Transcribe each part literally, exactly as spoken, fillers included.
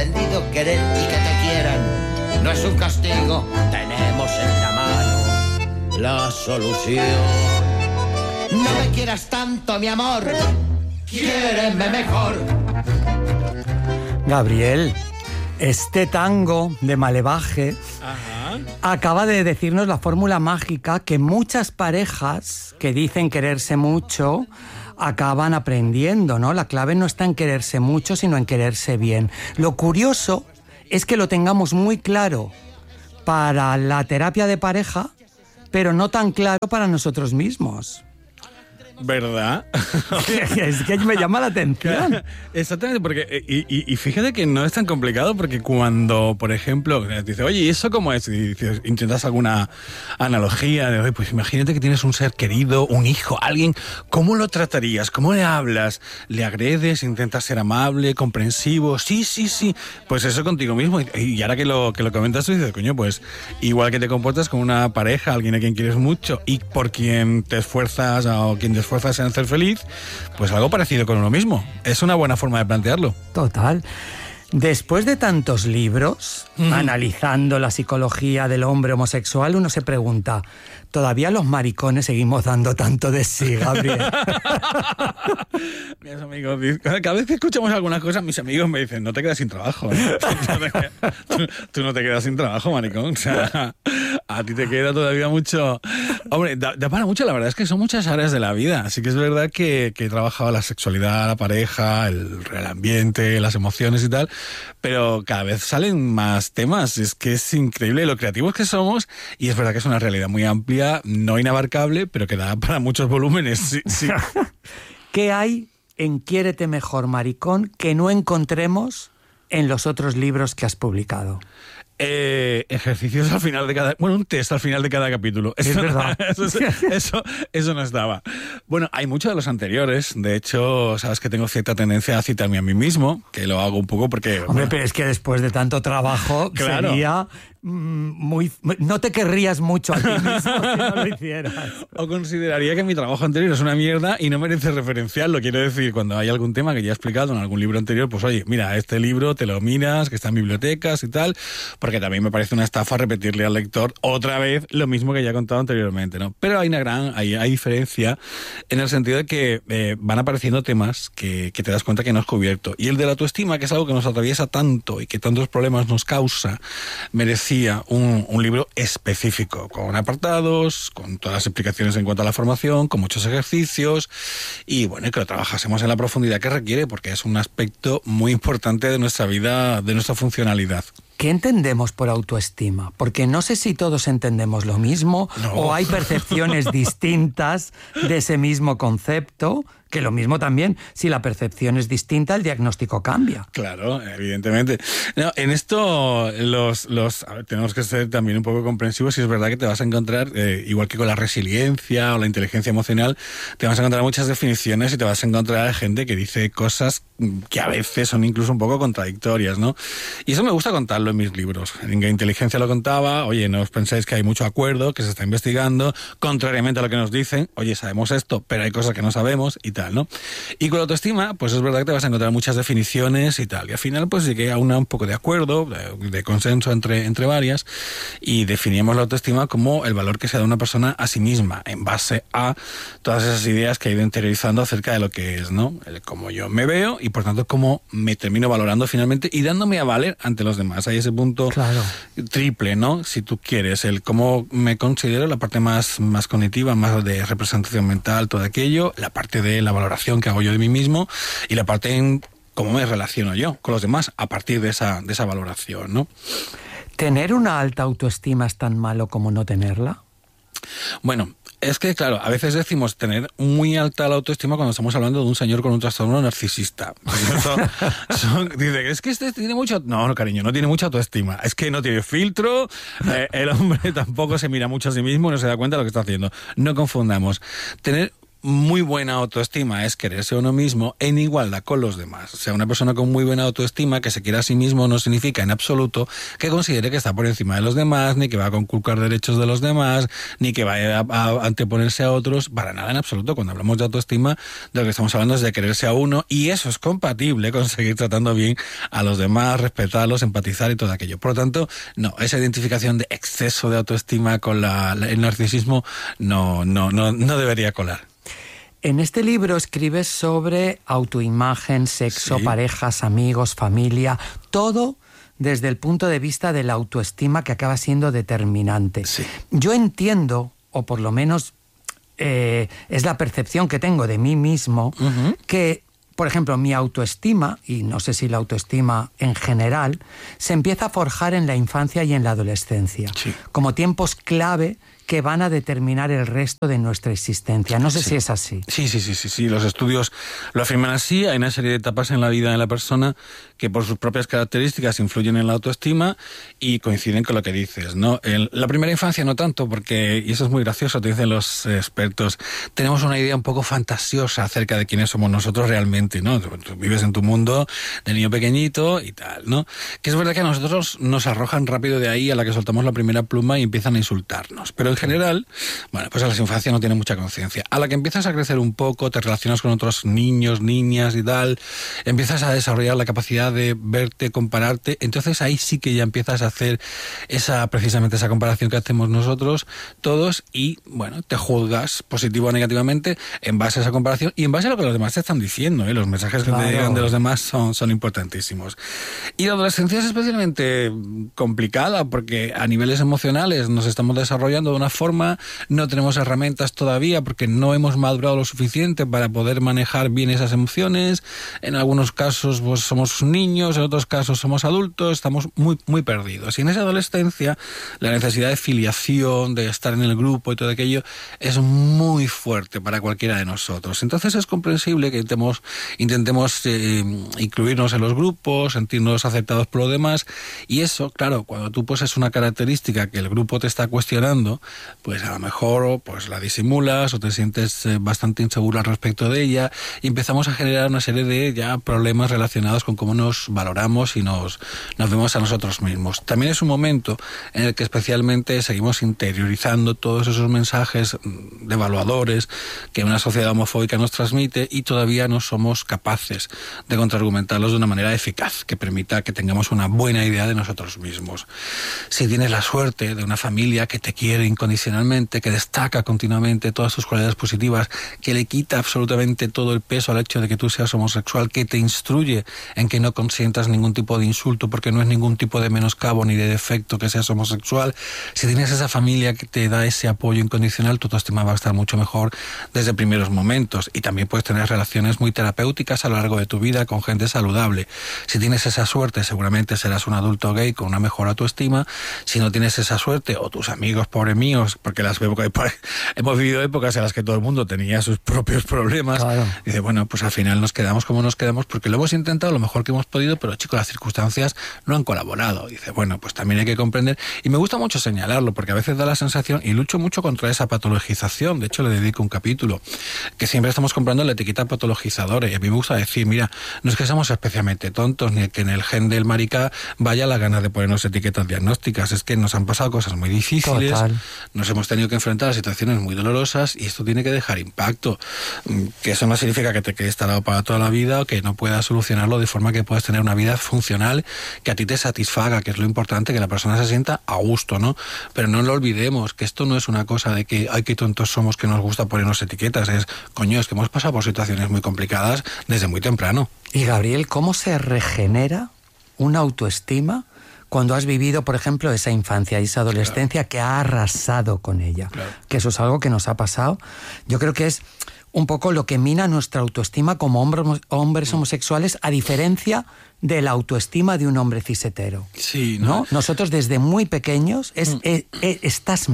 aprendido a querer y que te quieran no es un castigo. Tenemos en la mano la solución. No me quieras tanto, mi amor, quiéreme mejor. Gabriel, este tango de Malevaje Ajá. acaba de decirnos la fórmula mágica que muchas parejas que dicen quererse mucho acaban aprendiendo, ¿no? La clave no está en quererse mucho, sino en quererse bien. Lo curioso es que lo tengamos muy claro para la terapia de pareja, pero no tan claro para nosotros mismos. ¿Verdad? Es que me llama la atención. Exactamente, porque y, y, y fíjate que no es tan complicado, porque cuando, por ejemplo, dice, oye, ¿y eso cómo es? Y dices, intentas alguna analogía de, oye, pues imagínate que tienes un ser querido, un hijo, alguien, ¿cómo lo tratarías? ¿Cómo le hablas? ¿Le agredes? ¿Intentas ser amable, comprensivo? Sí, sí, sí. Pues eso contigo mismo. Y, y ahora que lo, que lo comentas, tú dices, coño, pues igual que te comportas con una pareja, alguien a quien quieres mucho y por quien te esfuerzas o quien te esfuerzas en ser feliz, pues algo parecido con uno mismo. Es una buena forma de plantearlo. Total. Después de tantos libros, mm. analizando la psicología del hombre homosexual, uno se pregunta, ¿todavía los maricones seguimos dando tanto de sí, Gabriel? Mis amigos, cada vez que escuchamos algunas cosas, mis amigos me dicen, no te quedas sin trabajo, ¿eh? tú, tú no te quedas sin trabajo, maricón. O sea, a ti te queda todavía mucho. Hombre, da, da para mucho, la verdad es que son muchas áreas de la vida. Así que es verdad que, que he trabajado la sexualidad, la pareja, el, el ambiente, las emociones y tal, pero cada vez salen más temas. Es que es increíble lo creativos que somos y es verdad que es una realidad muy amplia, no inabarcable, pero que da para muchos volúmenes. Sí, sí. ¿Qué hay en Quiérete Mejor, Maricón, que no encontremos en los otros libros que has publicado? Eh, ejercicios al final de cada... Bueno, un test al final de cada capítulo. Es eso, verdad. Eso, eso, eso no estaba. Bueno, hay muchos de los anteriores. De hecho, sabes que tengo cierta tendencia a citarme a mí mismo, que lo hago un poco porque... Hombre, bueno, pero es que después de tanto trabajo claro. sería... Muy, no te querrías mucho a ti mismo si no lo hicieras. O consideraría que mi trabajo anterior es una mierda y no merece referenciarlo. Quiero decir, cuando hay algún tema que ya he explicado en algún libro anterior, pues oye, mira, este libro te lo miras, que está en bibliotecas y tal, porque también me parece una estafa repetirle al lector otra vez lo mismo que ya he contado anteriormente, ¿no? Pero hay una gran, hay, hay diferencia en el sentido de que eh, van apareciendo temas que, que te das cuenta que no has cubierto. Y el de la autoestima, que es algo que nos atraviesa tanto y que tantos problemas nos causa, merecía Un, un libro específico, con apartados, con todas las explicaciones en cuanto a la formación, con muchos ejercicios y bueno, que lo trabajásemos en la profundidad que requiere, porque es un aspecto muy importante de nuestra vida, de nuestra funcionalidad. ¿Qué entendemos por autoestima? Porque no sé si todos entendemos lo mismo no. o hay percepciones distintas de ese mismo concepto, que lo mismo también, si la percepción es distinta, el diagnóstico cambia. Claro, evidentemente. No, en esto los, los a ver, tenemos que ser también un poco comprensivos y es verdad que te vas a encontrar, eh, igual que con la resiliencia o la inteligencia emocional, te vas a encontrar muchas definiciones y te vas a encontrar gente que dice cosas que a veces son incluso un poco contradictorias, ¿no? Y eso me gusta contarlo en mis libros. En Inteligencia lo contaba, oye, no os pensáis que hay mucho acuerdo, que se está investigando, contrariamente a lo que nos dicen, oye, sabemos esto, pero hay cosas que no sabemos y tal, ¿no? Y con la autoestima, pues es verdad que te vas a encontrar muchas definiciones y tal, y al final pues llegué a una un poco de acuerdo, de, de consenso entre, entre varias, y definimos la autoestima como el valor que se da una persona a sí misma, en base a todas esas ideas que he ido interiorizando acerca de lo que es, ¿no? El cómo yo me veo y por tanto cómo me termino valorando finalmente y dándome a valer ante los demás. Hay ese punto claro. triple, ¿no? Si tú quieres, el cómo me considero, la parte más, más cognitiva, más de representación mental, todo aquello, la parte de la valoración que hago yo de mí mismo y la parte en cómo me relaciono yo con los demás a partir de esa, de esa valoración, ¿no? ¿Tener una alta autoestima es tan malo como no tenerla? Bueno, es que, claro, a veces decimos tener muy alta la autoestima cuando estamos hablando de un señor con un trastorno narcisista. Son, son, dice, es que este tiene mucho... No, no, cariño, no tiene mucha autoestima. Es que no tiene filtro, eh, el hombre tampoco se mira mucho a sí mismo y no se da cuenta de lo que está haciendo. No confundamos. Tener muy buena autoestima es quererse a uno mismo en igualdad con los demás. O sea, una persona con muy buena autoestima que se quiera a sí mismo no significa en absoluto que considere que está por encima de los demás, ni que va a conculcar derechos de los demás, ni que vaya a, a anteponerse a otros, para nada en absoluto. Cuando hablamos de autoestima, de lo que estamos hablando es de quererse a uno, y eso es compatible con seguir tratando bien a los demás, respetarlos, empatizar y todo aquello. Por lo tanto, no, esa identificación de exceso de autoestima con la, la, el narcisismo no, no, no, no debería colar. En este libro escribes sobre autoimagen, sexo, sí. parejas, amigos, familia, todo desde el punto de vista de la autoestima, que acaba siendo determinante. Sí. Yo entiendo, o por lo menos eh, es la percepción que tengo de mí mismo, uh-huh. que, por ejemplo, mi autoestima, y no sé si la autoestima en general, se empieza a forjar en la infancia y en la adolescencia, sí. como tiempos clave que van a determinar el resto de nuestra existencia. No sé sí. si es así. Sí, sí, sí, sí, sí. Los estudios lo afirman así. Hay una serie de etapas en la vida de la persona que por sus propias características influyen en la autoestima y coinciden con lo que dices, ¿no? En la primera infancia no tanto, porque, y eso es muy gracioso, te dicen los expertos, tenemos una idea un poco fantasiosa acerca de quiénes somos nosotros realmente, ¿no? Tú vives en tu mundo de niño pequeñito y tal, ¿no? Que es verdad que a nosotros nos arrojan rápido de ahí a la que soltamos la primera pluma y empiezan a insultarnos. Pero en general, bueno, pues a las infancias no tienen mucha conciencia. A la que empiezas a crecer un poco, te relacionas con otros niños, niñas y tal, empiezas a desarrollar la capacidad de verte, compararte, entonces ahí sí que ya empiezas a hacer esa, precisamente esa comparación que hacemos nosotros todos, y bueno, te juzgas positivo o negativamente en base a esa comparación y en base a lo que los demás te están diciendo, ¿eh? Los mensajes que claro. te llegan de los demás son, son importantísimos. Y la adolescencia es especialmente complicada porque a niveles emocionales nos estamos desarrollando de una forma, no tenemos herramientas todavía porque no hemos madurado lo suficiente para poder manejar bien esas emociones. En algunos casos pues somos niños, en otros casos somos adultos, estamos muy, muy perdidos. Y en esa adolescencia la necesidad de filiación, de estar en el grupo y todo aquello es muy fuerte para cualquiera de nosotros. Entonces es comprensible que intentemos, intentemos eh, incluirnos en los grupos, sentirnos aceptados por los demás, y eso, claro, cuando tú pues es una característica que el grupo te está cuestionando, pues a lo mejor pues la disimulas o te sientes eh, bastante inseguro al respecto de ella, y empezamos a generar una serie de ya problemas relacionados con cómo nos valoramos y nos, nos vemos a nosotros mismos. También es un momento en el que especialmente seguimos interiorizando todos esos mensajes devaluadores que una sociedad homofóbica nos transmite, y todavía no somos capaces de contraargumentarlos de una manera eficaz que permita que tengamos una buena idea de nosotros mismos. Si tienes la suerte de una familia que te quiere incondicionalmente, que destaca continuamente todas sus cualidades positivas, que le quita absolutamente todo el peso al hecho de que tú seas homosexual, que te instruye en que no consientas ningún tipo de insulto porque no es ningún tipo de menoscabo ni de defecto que seas homosexual, si tienes esa familia que te da ese apoyo incondicional, tu autoestima va a estar mucho mejor desde primeros momentos, y también puedes tener relaciones muy terapéuticas a lo largo de tu vida con gente saludable. Si tienes esa suerte, seguramente serás un adulto gay con una mejor autoestima. Si no tienes esa suerte, o tus amigos pobres míos, porque las hemos vivido épocas en las que todo el mundo tenía sus propios problemas, claro. Dice, bueno, pues al final nos quedamos como nos quedamos porque lo hemos intentado lo mejor que hemos podido, pero chicos, las circunstancias no han colaborado. Dice, bueno, pues también hay que comprender, y me gusta mucho señalarlo porque a veces da la sensación, y lucho mucho contra esa patologización, de hecho le dedico un capítulo, que siempre estamos comprando la etiqueta patologizadora, y a mí me gusta decir, mira, no es que seamos especialmente tontos, ni que en el gen del marica vaya la gana de ponernos etiquetas diagnósticas, es que nos han pasado cosas muy difíciles, total. Nos hemos tenido que enfrentar a situaciones muy dolorosas, y esto tiene que dejar impacto, que eso no significa que te quedes tarado para toda la vida o que no puedas solucionarlo de forma que puedas tener una vida funcional que a ti te satisfaga, que es lo importante, que la persona se sienta a gusto, ¿no? Pero no lo olvidemos, que esto no es una cosa de que, ay, qué tontos somos que nos gusta ponernos etiquetas, es, coño, es que hemos pasado por situaciones muy complicadas desde muy temprano. Y Gabriel, ¿cómo se regenera una autoestima cuando has vivido, por ejemplo, esa infancia y esa adolescencia, claro, que ha arrasado con ella? Claro. Que eso es algo que nos ha pasado. Yo creo que es un poco lo que mina nuestra autoestima como hombres, hombres homosexuales, a diferencia de la autoestima de un hombre cisetero. Sí, ¿no? ¿no? Nosotros desde muy pequeños es, mm. es, es, estás mal.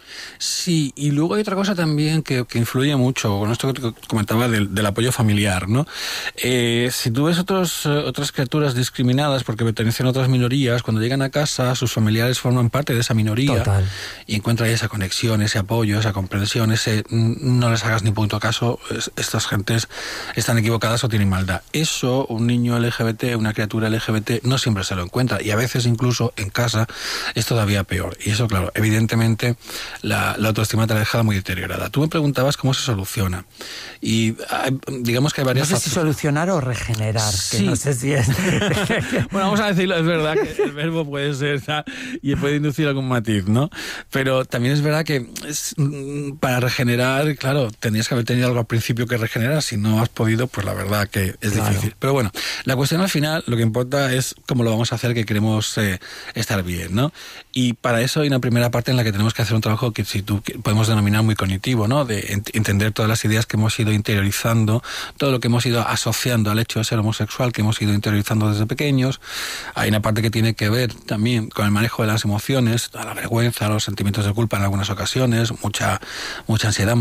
Sí, y luego hay otra cosa también que, que influye mucho, con esto que te comentaba del, del apoyo familiar, ¿no? Eh, si tú ves otros, otras criaturas discriminadas porque pertenecen a otras minorías, cuando llegan a casa, sus familiares forman parte de esa minoría. Total. Y encuentran esa conexión, ese apoyo, esa comprensión, ese no les hagas ni punto caso, es, estas gentes están equivocadas o tienen maldad. Eso, un niño L G B T, una criatura L G B T, no siempre se lo encuentra, y a veces incluso en casa es todavía peor. Y eso, claro, evidentemente la, la autoestima te la deja muy deteriorada. Tú me preguntabas cómo se soluciona. Y hay, digamos que hay varias... No sé si solucionar o regenerar, sí. que no sé si es... Bueno, vamos a decirlo, es verdad que el verbo puede ser y puede inducir algún matiz, ¿no? Pero también es verdad que es, para regenerar, claro, tenías que haber tenido algo al principio que regenerar. Si no has podido, pues la verdad que es claro. difícil. Pero bueno, la cuestión al final, lo que importa es cómo lo vamos a hacer, que queremos eh, estar bien, ¿no? Y para eso hay una primera parte en la que tenemos que hacer un trabajo que si tú que podemos denominar muy cognitivo, ¿no? De ent- entender todas las ideas que hemos ido interiorizando, todo lo que hemos ido asociando al hecho de ser homosexual, que hemos ido interiorizando desde pequeños. Hay una parte que tiene que ver también con el manejo de las emociones, a la vergüenza, los sentimientos de culpa en algunas ocasiones, mucha, mucha ansiedad,